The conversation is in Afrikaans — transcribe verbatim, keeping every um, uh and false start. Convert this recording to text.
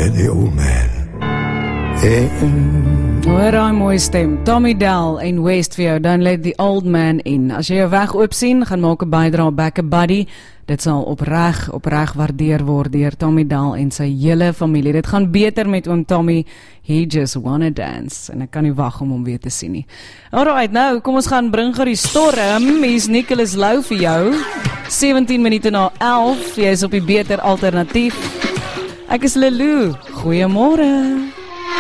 let the old man in. Hoor daai mooi stem, Tommy Dell en West vir jou, Don't Let the Old Man In. As jy jou weg oop sien, gaan maak 'n bydra Back a Buddy. Dit sal opreg, opreg waardeer word deur Tommy Dell en sy hele familie. Dit gaan beter met oom Tommy, he just wanna dance. En ek kan nie wag om hom weer te sien nie. Alright, nou, kom ons gaan bring gou die storm. Hier's Nicholas Lou vir jou. sewentien minute na elf, jy is op die beter alternatief. Ek is Lelou, goeiemôre.